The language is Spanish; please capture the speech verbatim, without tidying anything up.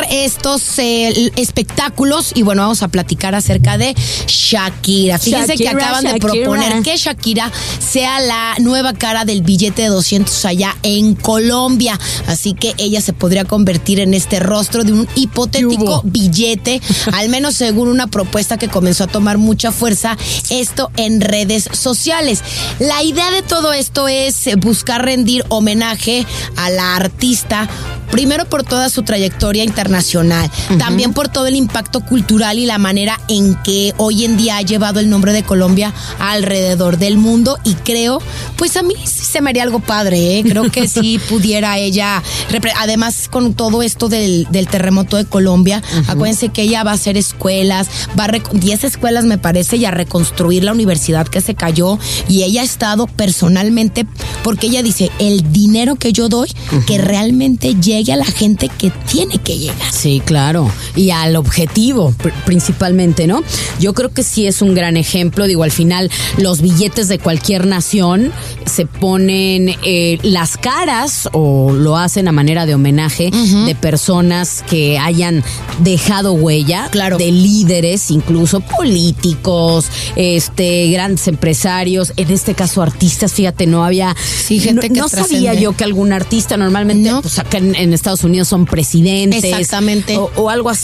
estos eh, espectáculos y bueno, vamos a platicar acerca de Shakira. Fíjense Shakira, que acaban Shakira. de proponer que Shakira sea la nueva cara del billete de doscientos allá en Colombia. Así que ella se podría convertir en este rostro de un hipotético billete, al menos según una propuesta que comenzó a tomar mucha fuerza, esto en redes sociales. La idea de todo esto es buscar rendir homenaje a la artista, primero por toda su trayectoria internacional, uh-huh. también por todo el impacto cultural y la manera en que hoy en día ha llevado el nombre de Colombia alrededor del mundo, y creo, pues a mí sí se me haría algo padre, ¿eh? Creo que sí pudiera ella, además con todo esto del, del terremoto de Colombia, uh-huh. acuérdense que ella va a hacer escuelas, va a diez escuelas me parece, y a reconstruir la universidad que se cayó, y ella ha estado personalmente, porque ella dice, el dinero que yo doy, uh-huh. que realmente llegue a la gente que tiene que llegar. Sí, claro, y al objetivo pr- principalmente, ¿no? Yo creo que sí es un gran ejemplo, digo, al final los billetes de cualquier nación se ponen eh, las caras o lo hacen a manera de homenaje uh-huh. de personas que hayan dejado huella, claro. de líderes, incluso políticos, este, grandes empresarios, en este caso artistas, fíjate, no había, sí, gente no, que no trascende. sabía yo que algún artista normalmente, no. pues acá en, en Estados Unidos son presidentes. Exactamente. O, o algo así.